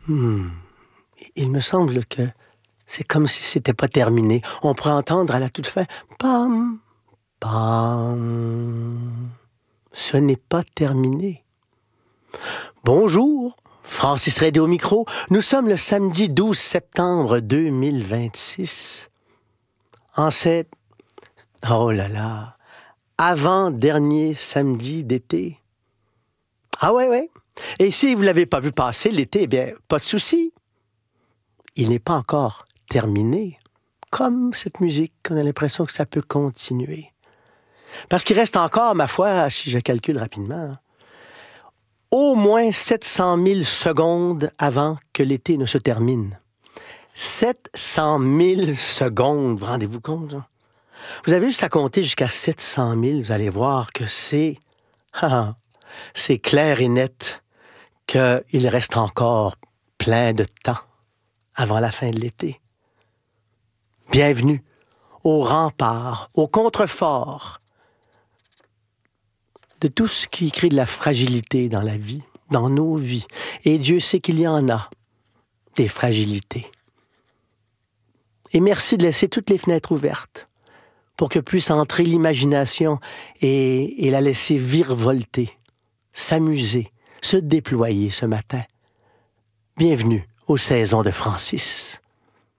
Il me semble que c'est comme si c'était pas terminé. On pourrait entendre à la toute fin « Pam, pam ». Ce n'est pas terminé. Bonjour, Francis Redé au micro. Nous sommes le samedi 12 septembre 2026. En cette... Oh là là, avant-dernier samedi d'été. Ah ouais. Et si vous ne l'avez pas vu passer l'été, eh bien, pas de souci. Il n'est pas encore terminé. Comme cette musique, on a l'impression que ça peut continuer. Parce qu'il reste encore, ma foi, si je calcule rapidement, au moins 700 000 secondes avant que l'été ne se termine. 700 000 secondes, vous rendez-vous compte? Hein? Vous avez juste à compter jusqu'à 700 000, vous allez voir que c'est clair et net qu'il reste encore plein de temps avant la fin de l'été. Bienvenue au rempart, au contrefort de tout ce qui crée de la fragilité dans la vie, dans nos vies. Et Dieu sait qu'il y en a, des fragilités. Et merci de laisser toutes les fenêtres ouvertes pour que puisse entrer l'imagination et la laisser virevolter, s'amuser, se déployer ce matin. Bienvenue aux saisons de Francis.